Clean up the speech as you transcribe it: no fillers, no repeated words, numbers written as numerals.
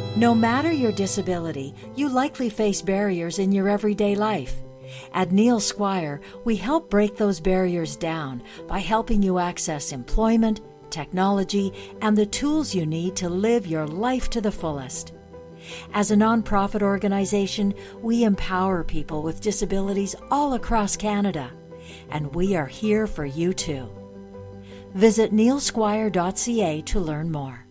No matter your disability, you likely face barriers in your everyday life. At Neil Squire, we help break those barriers down by helping you access employment, technology, and the tools you need to live your life to the fullest. As a nonprofit organization, we empower people with disabilities all across Canada, and we are here for you too. Visit neilsquire.ca to learn more.